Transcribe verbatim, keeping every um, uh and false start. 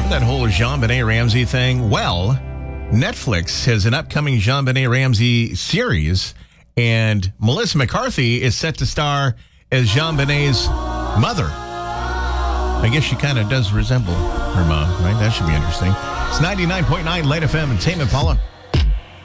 Remember that whole JonBenet Ramsey thing? Well, Netflix has an upcoming JonBenet Ramsey series, and Melissa McCarthy is set to star as JonBenet's mother. I guess she kind of does resemble her mom, right? That should be interesting. It's ninety-nine point nine Light F M and Tame Impala.